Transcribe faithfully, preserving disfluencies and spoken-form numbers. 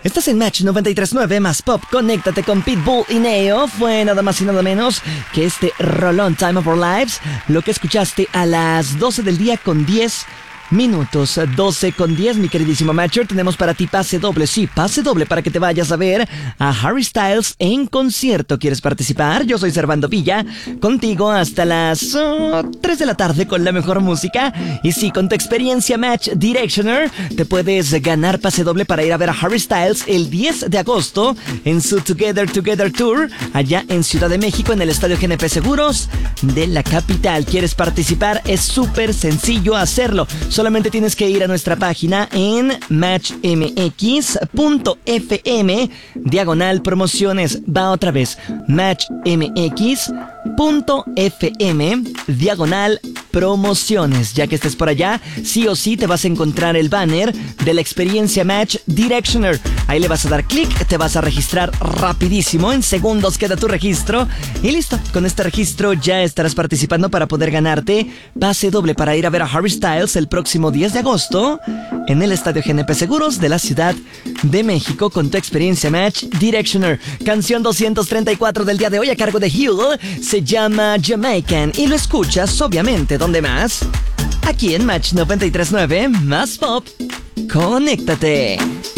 Estás en Match noventa y tres punto nueve más Pop. Conéctate con Pitbull y Neo. Fue nada más y nada menos que este rolón Time of Our Lives, lo que escuchaste a las doce del día con diez minutos. doce con diez, mi queridísimo Matcher. Tenemos para ti pase doble. Sí, pase doble para que te vayas a ver a Harry Styles en concierto. ¿Quieres participar? Yo soy Servando Villa, contigo hasta las uh, tres de la tarde con la mejor música. Y sí, con tu experiencia Match Directioner te puedes ganar pase doble para ir a ver a Harry Styles el diez de agosto en su Together Together Tour allá en Ciudad de México, en el Estadio G N P Seguros de la capital. ¿Quieres participar? Es súper sencillo hacerlo. Solamente tienes que ir a nuestra página en matchmx punto f m diagonal promociones. Va otra vez, matchmx punto f m diagonal promociones. Ya que estés por allá, sí o sí te vas a encontrar el banner de la experiencia Match Directioner. Ahí le vas a dar clic, te vas a registrar rapidísimo, en segundos queda tu registro y listo. Con este registro ya estarás participando para poder ganarte pase doble para ir a ver a Harry Styles el próximo diez de agosto en el Estadio G N P Seguros de la Ciudad de México con tu experiencia Match Directioner. Canción doscientos treinta y cuatro del día de hoy a cargo de Huel, se llama Jamaican y lo escuchas obviamente, ¿dónde más? Aquí en Match noventa y tres punto nueve más Pop. Conéctate.